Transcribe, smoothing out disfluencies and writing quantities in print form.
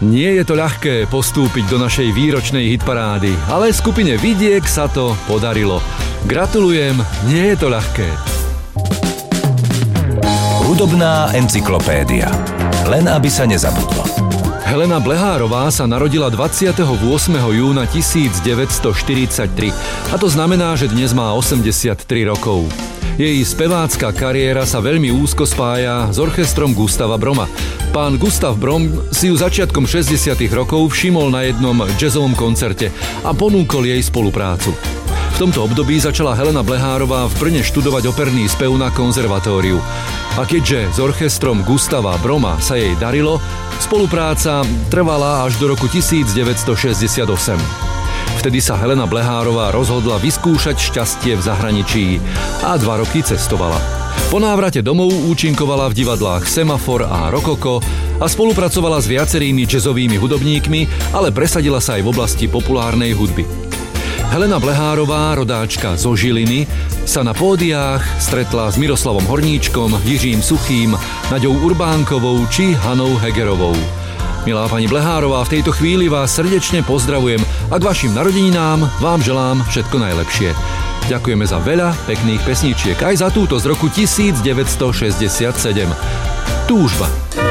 Nie je to ľahké postúpiť do našej výročnej hitparády, ale skupine Vidiek sa to podarilo. Gratulujem, nie je to ľahké. Hudobná encyklopédia. Len aby sa nezabudlo. Helena Blehárová sa narodila 28. júna 1943 a to znamená, že dnes má 83 rokov. Jej spevácka kariéra sa veľmi úzko spája s orchestrom Gustava Broma. Pán Gustav Brom si ju začiatkom 60. rokov všimol na jednom jazzovom koncerte a ponúkol jej spoluprácu. V tomto období začala Helena Blehárová v Brne študovať operný spev na konzervatóriu. A keďže s orchestrom Gustava Broma sa jej darilo, spolupráca trvala až do roku 1968. Vtedy sa Helena Blehárová rozhodla vyskúšať šťastie v zahraničí a 2 roky cestovala. Po návrate domov účinkovala v divadlách Semafor a Rokoko a spolupracovala s viacerými jazzovými hudobníkmi, ale presadila sa aj v oblasti populárnej hudby. Helena Blehárová, rodáčka zo Žiliny, sa na pódiách stretla s Miroslavom Horníčkom, Jiřím Suchým, Naďou Urbánkovou či Hanou Hegerovou. Milá pani Blehárová, v tejto chvíli vás srdečne pozdravujem a k vašim narodeninám vám želám všetko najlepšie. Ďakujeme za veľa pekných pesničiek, aj za túto z roku 1967. Túžba.